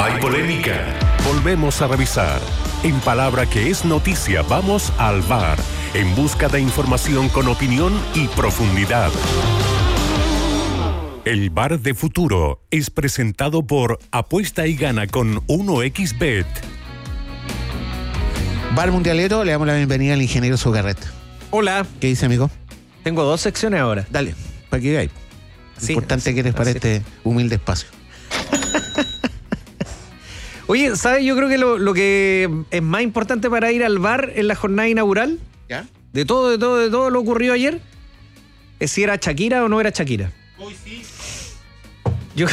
Hay polémica. Volvemos a revisar. En palabra que es noticia, vamos al VAR, en busca de información con opinión y profundidad. El VAR de futuro es presentado por Apuesta y Gana con 1xBet. VAR Mundialero, le damos la bienvenida al ingeniero Zugarret. Hola. ¿Qué dice, amigo? Tengo 2 secciones ahora. Dale, para que veáis. Sí, importante que eres para este humilde espacio. Oye, ¿sabes? Yo creo que lo que es más importante para ir al VAR en la jornada inaugural, ¿Ya? de todo lo ocurrido ayer, es si era Shakira o no era Shakira. Hoy sí. Yo...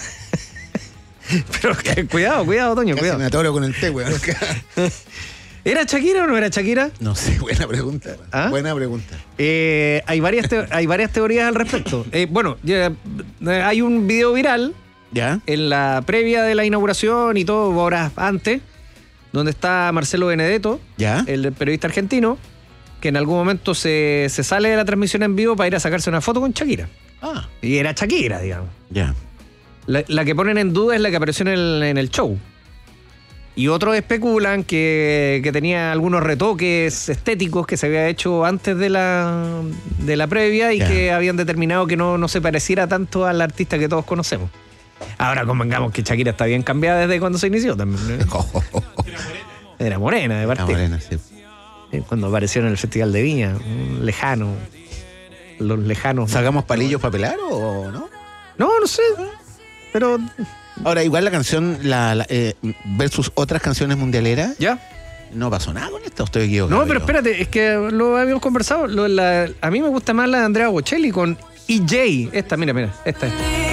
Pero cuidado, Toño, Casi cuidado. me atoro con el té, weón. ¿Era Shakira o no era Shakira? No sé, buena pregunta. ¿Ah? Buena pregunta. Hay varias teorías al respecto. Bueno, hay un video viral ¿Ya? en la previa de la inauguración y todo, horas antes, donde está Marcelo Benedetto, ¿Ya? el periodista argentino, que en algún momento se sale de la transmisión en vivo para ir a sacarse una foto con Shakira. Ah, Y era Shakira, digamos. ya. La que ponen en duda es la que apareció en el show. Y otros especulan que tenía algunos retoques estéticos que se había hecho antes de la previa y Ya. que habían determinado que no se pareciera tanto al artista que todos conocemos. Ahora convengamos que Shakira está bien cambiada desde cuando se inició también, ¿no? Era morena de La partida. morena, sí. Cuando apareció en el Festival de Viña, lejano. Los lejanos. ¿Sacamos palillos para pelar o no? No sé. Pero. Ahora, igual la canción versus otras canciones mundialeras, ¿Ya? no pasó nada con esta, ¿o estoy equivocado? No, pero espérate, es que lo habíamos conversado. A mí me gusta más la de Andrea Bocelli con EJ. Esta, mira, esta.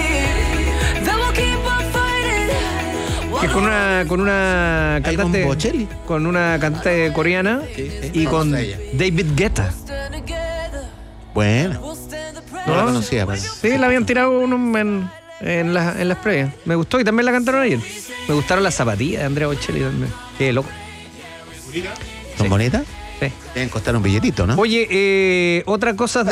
Que es con una ¿Ahí cantante. con Bocelli? Con una cantante coreana y con Famosa ella. David Guetta. Bueno, no la conocía, parece. Sí, la habían tirado en las previas. Me gustó y también la cantaron ayer. Me gustaron las zapatillas de Andrea Bocelli también. Qué loco. ¿Son bonitas? Sí. Deben costar un billetito, ¿no? Oye, otras cosas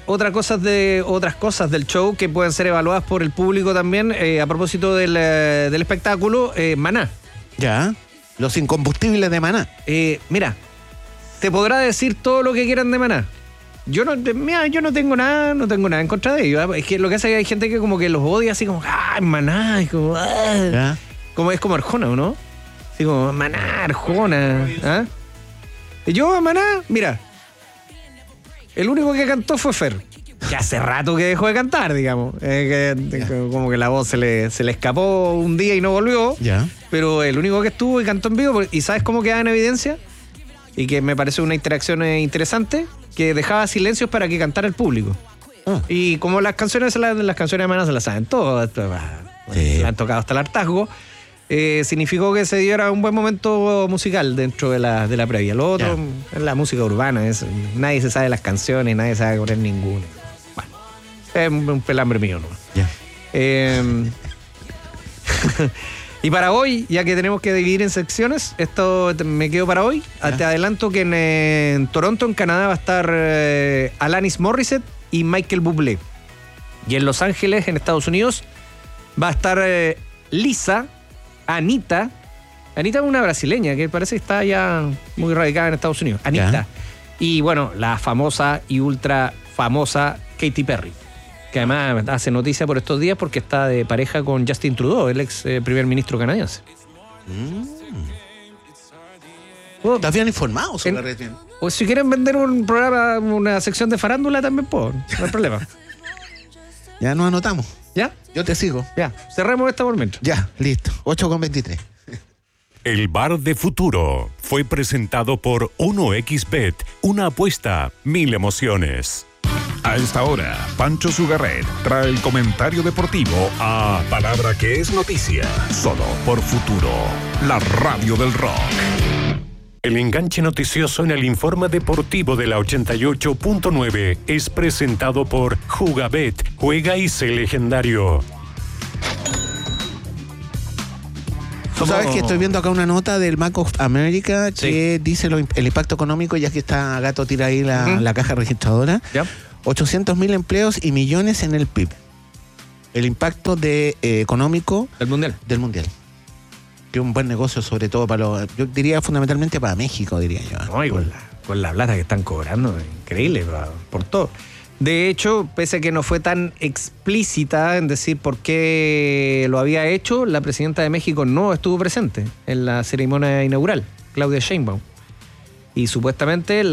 del show que pueden ser evaluadas por el público también, a propósito del espectáculo, Maná. Ya. Los incombustibles de Maná. Mira, te podrá decir todo lo que quieran de Maná. Yo no tengo nada en contra de ellos. Es que lo que hace es que hay gente que como que los odia así como, Maná, y como, Ya. como es como Arjona, ¿o no? Así como, Maná, Arjona, ¿ah? Y yo, Maná, mira, el único que cantó fue Fer, que hace rato que dejó de cantar, digamos. Como que la voz se le escapó un día y no volvió. Ya. Pero el único que estuvo y cantó en vivo, ¿y sabes cómo queda en evidencia? Y que me parece una interacción interesante, que dejaba silencios para que cantara el público. Ah. Y como las canciones de Maná se las saben todas, Sí. se han tocado hasta el hartazgo, significó que se diera un buen momento musical dentro de la previa. Lo otro es la música urbana, nadie se sabe las canciones, nadie sabe poner ninguna. Bueno, es un pelambre mío, ¿no? Ya. Y para hoy, ya que tenemos que dividir en secciones, esto me quedo para hoy. Ya. Te adelanto que en Toronto, en Canadá, va a estar Alanis Morissette y Michael Bublé. Y en Los Ángeles, en Estados Unidos, va a estar Lisa, Anita. Anita es una brasileña que parece que está ya muy radicada en Estados Unidos. Anita. Ya. Y bueno, la famosa y ultra famosa Katy Perry, que además hace noticia por estos días porque está de pareja con Justin Trudeau, el ex primer ministro canadiense. ¿Estás bien informado sobre En- la red? O si quieren vender un programa, una sección de farándula, también puedo, no hay problema. Ya nos anotamos. ¿Ya? Yo te sigo. Ya, cerremos esta por mientras. Ya, listo. 8:23. El VAR de futuro fue presentado por 1xBet, una apuesta, 1000 emociones. A esta hora, Pancho Zugarret trae el comentario deportivo a Palabra que es noticia, solo por Futuro, la radio del rock. El enganche noticioso en el informe deportivo de la 88.9 es presentado por Jugabet, juega y sé legendario. Tú sabes que estoy viendo acá una nota del Bank of America que dice el impacto económico, ya que está Gato tira ahí la caja registradora. ¿Ya? 800.000 empleos y millones en el PIB. El impacto económico El mundial. del Mundial. que es un buen negocio, sobre todo yo diría fundamentalmente para México, diría yo. No, y con la plata que están cobrando, increíble por todo. De hecho, pese a que no fue tan explícita en decir por qué lo había hecho, la presidenta de México no estuvo presente en la ceremonia inaugural, Claudia Sheinbaum. Y supuestamente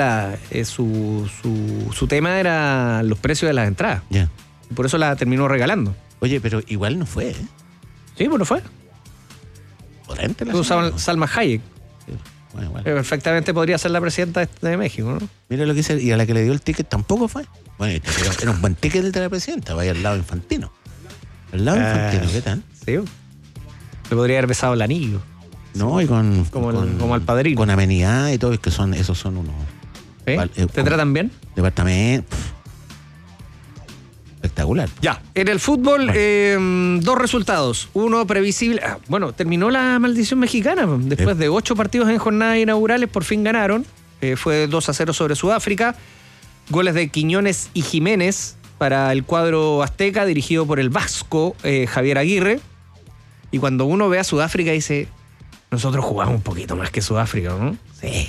su tema era los precios de las entradas. Ya. Y por eso la terminó regalando. Oye, pero igual no fue, ¿eh? Sí, bueno, fue. Potente la Usaban señora. Salma Hayek. Sí. Bueno. Perfectamente podría ser la presidenta de México, ¿no? Mira lo que dice, y a la que le dio el ticket tampoco fue. Bueno, pero era un buen ticket el de la presidenta, vaya al lado Infantino. Al lado Infantino, ¿qué tal? Sí. Le podría haber besado el anillo. No, y con Como al padrino. Con amenidad y todo, es que esos son unos ¿Sí? ¿Te tratan bien? departamentos. Espectacular. Ya, en el fútbol, dos resultados. Uno previsible. Bueno, terminó la maldición mexicana. Después de 8 partidos en jornadas inaugurales, por fin ganaron. Fue 2-0 sobre Sudáfrica. Goles de Quiñones y Jiménez para el cuadro azteca, dirigido por el vasco Javier Aguirre. Y cuando uno ve a Sudáfrica, dice: nosotros jugamos un poquito más que Sudáfrica, ¿no? Sí.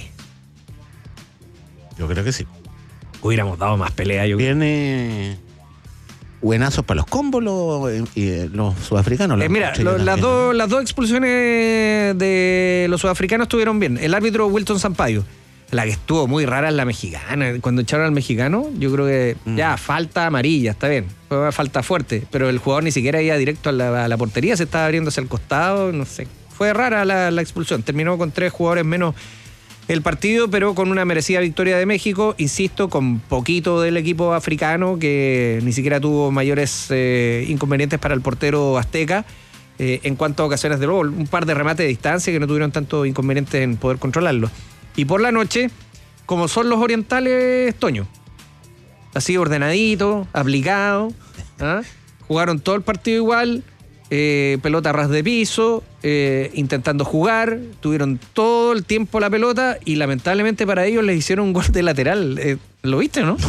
Yo creo que sí. Hubiéramos dado más pelea, yo creo. Viene buenazos para los combos los sudafricanos. Mira, las dos expulsiones de los sudafricanos estuvieron bien. El árbitro Wilton Sampaio. La que estuvo muy rara es la mexicana. Cuando echaron al mexicano, yo creo que ya, falta amarilla, está bien. Fue una falta fuerte, pero el jugador ni siquiera iba directo a la portería, se estaba abriendo hacia el costado, no sé. Fue rara la expulsión. Terminó con 3 jugadores menos el partido, pero con una merecida victoria de México, insisto, con poquito del equipo africano, que ni siquiera tuvo mayores inconvenientes para el portero azteca. En cuanto a ocasiones de gol, un par de remates de distancia que no tuvieron tanto inconvenientes en poder controlarlo. Y por la noche, como son los orientales, Toño, así ordenadito, aplicado, ¿ah? Jugaron todo el partido igual, pelota a ras de piso, intentando jugar, tuvieron todo el tiempo la pelota y lamentablemente para ellos les hicieron un gol de lateral. ¿Lo viste, no?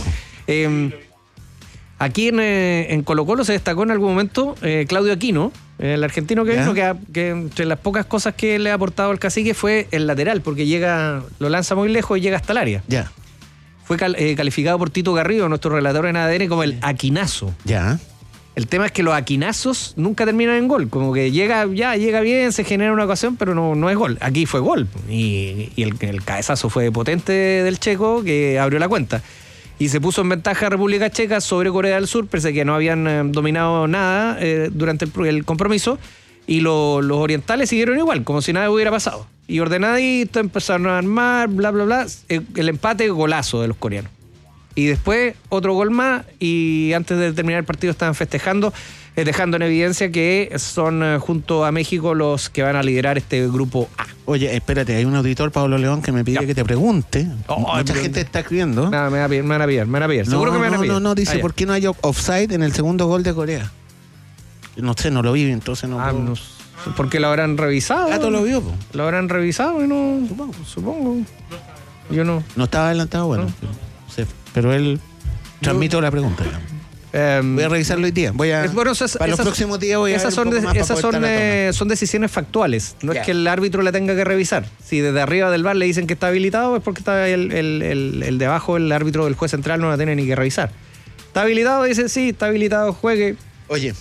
Aquí en Colo-Colo se destacó en algún momento Claudio Aquino, el argentino que vino, que entre las pocas cosas que le ha aportado al cacique fue el lateral, porque lo lanza muy lejos y llega hasta el área. Ya. Fue calificado por Tito Garrido, nuestro relator en ADN, como el aquinazo. Ya. El tema es que los aquinazos nunca terminan en gol. Como que llega bien, se genera una ocasión, pero no es gol. Aquí fue gol. Y el cabezazo fue potente del checo, que abrió la cuenta. Y se puso en ventaja República Checa sobre Corea del Sur, pese a que no habían dominado nada durante el compromiso. Y los orientales siguieron igual, como si nada hubiera pasado. Y ordenadito, empezaron a armar, bla, bla, bla. El empate, golazo de los coreanos. Y después otro gol más, y antes de terminar el partido estaban festejando, dejando en evidencia que son junto a México los que van a liderar este grupo A. Oye, espérate, hay un auditor, Pablo León, que me pide que te pregunte. Mucha gente está escribiendo. Nada, me van a pillar. Seguro que me van a pillar. No, dice, ¿por qué no hay offside en el segundo gol de Corea? No sé, no lo vi, entonces no puedo. No sé, porque lo habrán revisado. Gato lo vio, po. Lo habrán revisado y no... Supongo. Yo no. No estaba adelantado, bueno. No. Pero él transmitió la pregunta. Voy a revisarlo hoy día. Para los próximos días voy a esas son decisiones factuales. No es que el árbitro la tenga que revisar. Si desde arriba del VAR le dicen que está habilitado, es porque está el de abajo, el árbitro del juez central, no la tiene ni que revisar. ¿Está habilitado? Dice sí, está habilitado, juegue. Oye,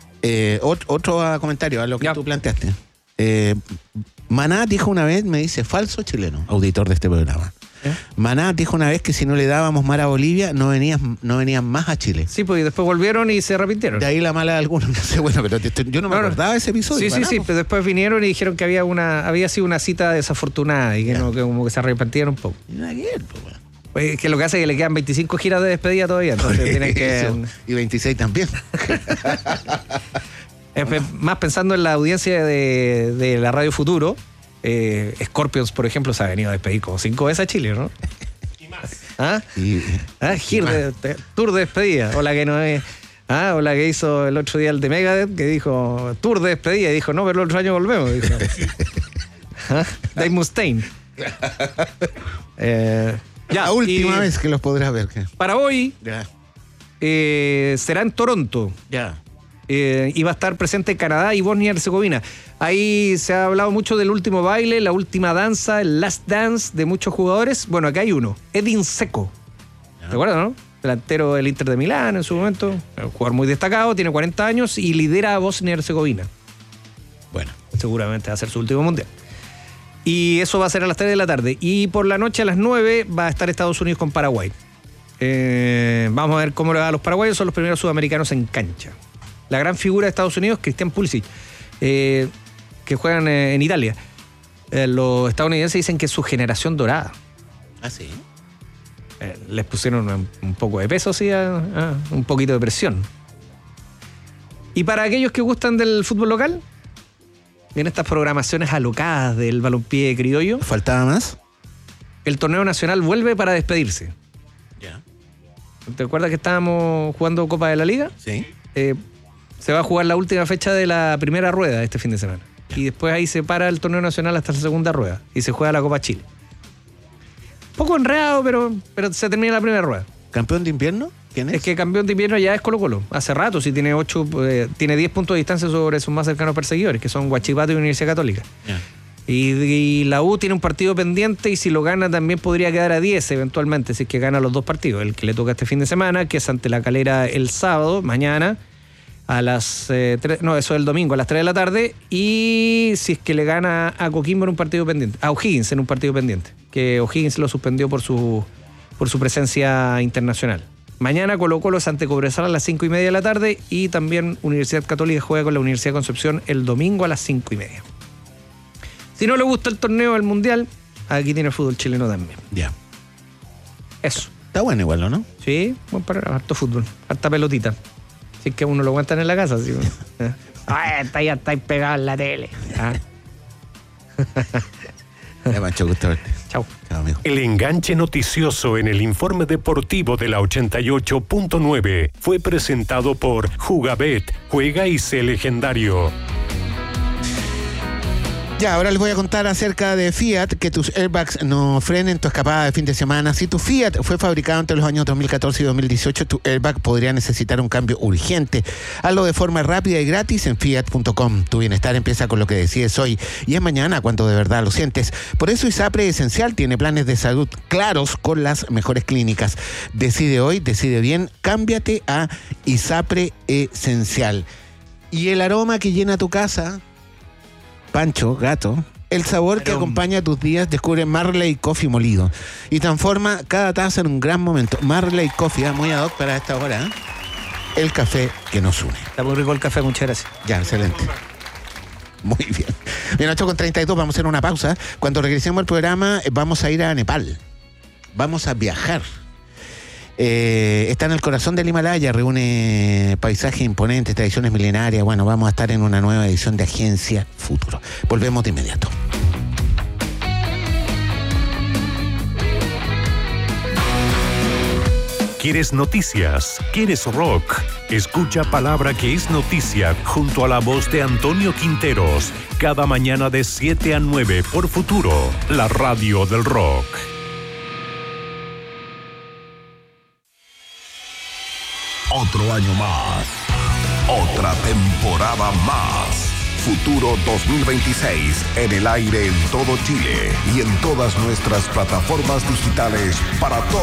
otro comentario a lo que tú planteaste. Maná dijo una vez, me dice, falso chileno, auditor de este programa. Maná dijo una vez que si no le dábamos mar a Bolivia, no venían más a Chile. Sí, pues y después volvieron y se arrepintieron. De ahí la mala de algunos. No sé, bueno, pero yo no me acordaba de ese episodio. Sí, pero después vinieron y dijeron que había sido una cita desafortunada y que como que se arrepentían un poco. Y nada que ver, pues, bueno. Pues, que lo que hace es que le quedan 25 giras de despedida todavía, entonces tienen que... Y 26 también. Más pensando en la audiencia de la Radio Futuro, Scorpions, por ejemplo, se ha venido a despedir como 5 veces a Chile, ¿no? Y más. ¿Ah? Tour de despedida. O la que hizo el otro día el de Megadeth, que dijo tour de despedida, y dijo, no, pero el otro año volvemos. Dijo. Dave Mustaine. La última vez que los podrás ver. Para hoy será en Toronto. Ya. y va a estar presente Canadá y Bosnia y Herzegovina. Ahí se ha hablado mucho del último baile, la última danza, el last dance de muchos jugadores. Bueno, acá hay uno, Edin Dzeko. ¿Te acuerdas, no? Delantero del Inter de Milán en su momento, un jugador muy destacado, tiene 40 años y lidera a Bosnia y Herzegovina. Bueno, seguramente va a ser su último mundial. Y eso va a ser a las 3 de la tarde. Y por la noche a las 9 va a estar Estados Unidos con Paraguay. Vamos a ver cómo le va a los paraguayos. Son los primeros sudamericanos en cancha. La gran figura de Estados Unidos, Christian Pulisic, que juegan en Italia. Los estadounidenses dicen que es su generación dorada. ¿Ah, sí? Les pusieron un poco de peso, sí, un poquito de presión. Y para aquellos que gustan del fútbol local, en estas programaciones alocadas del balompié criollo, ¿faltaba más? El torneo nacional vuelve para despedirse. Ya. ¿Te acuerdas que estábamos jugando Copa de la Liga? Sí. Se va a jugar la última fecha de la primera rueda este fin de semana. Ya. Y después ahí se para el torneo nacional hasta la segunda rueda. Y se juega la Copa Chile. Poco enredado, pero se termina la primera rueda. ¿Campeón de invierno? ¿Quién es? Es que campeón de invierno ya es Colo-Colo. Hace rato, sí, tiene 10 puntos de distancia sobre sus más cercanos perseguidores, que son Huachipato y Universidad Católica. Yeah. Y la U tiene un partido pendiente y si lo gana también podría quedar a 10 eventualmente, si es que gana los dos partidos. El que le toca este fin de semana, que es ante la Calera el sábado, mañana, a las 3, no, eso es el domingo, a las 3 de la tarde. Y si es que le gana a Coquimbo en un partido pendiente, a O'Higgins en un partido pendiente, que O'Higgins lo suspendió por su presencia internacional. Mañana Colo-Colo es ante Cobresal a las 5:30 de la tarde y también Universidad Católica juega con la Universidad de Concepción el domingo a las 5:30. Si no le gusta el torneo del Mundial, aquí tiene el fútbol chileno también. Ya. Eso. Está bueno igual, ¿o no? Sí, buen para harto fútbol, harta pelotita. Si es que uno lo aguantan en la casa. ¿Sí? Ya está pegado en la tele. Pancho, gusto verte. Chau. Chao, amigo. El enganche noticioso en el informe deportivo de la 88.9 fue presentado por Jugabet. Juega y sé legendario. Ya, ahora les voy a contar acerca de Fiat, que tus airbags no frenen tu escapada de fin de semana. Si tu Fiat fue fabricado entre los años 2014 y 2018, tu airbag podría necesitar un cambio urgente. Hazlo de forma rápida y gratis en fiat.com. Tu bienestar empieza con lo que decides hoy y es mañana cuando de verdad lo sientes. Por eso ISAPRE Esencial tiene planes de salud claros con las mejores clínicas. Decide hoy, decide bien, cámbiate a ISAPRE Esencial. Y el aroma que llena tu casa... Pancho, gato, el sabor que acompaña tus días, descubre Marley Coffee molido y transforma cada taza en un gran momento. Marley Coffee, muy ad hoc para esta hora, ¿eh? El café que nos une. Está muy rico el café, muchas gracias. Ya, excelente. Muy bien. Bien, 8:32, vamos a hacer una pausa. Cuando regresemos al programa, vamos a ir a Nepal. Vamos a viajar. Está en el corazón del Himalaya, reúne paisajes imponentes, tradiciones milenarias. Bueno, vamos a estar en una nueva edición de Agencia Futuro. Volvemos de inmediato. ¿Quieres noticias? ¿Quieres rock? Escucha Palabra que es noticia junto a la voz de Antonio Quinteros. Cada mañana de 7 a 9 por Futuro, la radio del rock. Otro año más. Otra temporada más. Futuro 2026 en el aire en todo Chile y en todas nuestras plataformas digitales para todo